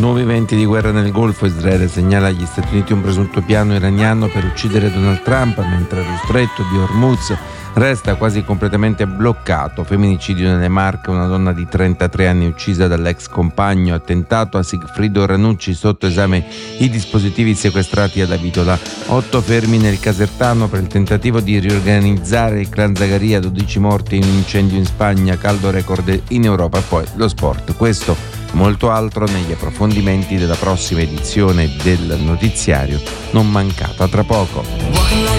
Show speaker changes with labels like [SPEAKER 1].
[SPEAKER 1] Nuovi venti di guerra nel Golfo. Israele segnala agli Stati Uniti un presunto piano iraniano per uccidere Donald Trump, mentre lo stretto di Hormuz resta quasi completamente bloccato. Femminicidio nelle Marche, una donna di 33 anni uccisa dall'ex compagno. Attentato a Sigfrido Ranucci, sotto esame i dispositivi sequestrati ad Avitola. 8 fermi nel Casertano per il tentativo di riorganizzare il clan Zagaria. 12 morti in un incendio in Spagna, caldo record in Europa. E poi lo sport. Questo molto altro negli approfondimenti della prossima edizione del notiziario. Non mancata tra poco.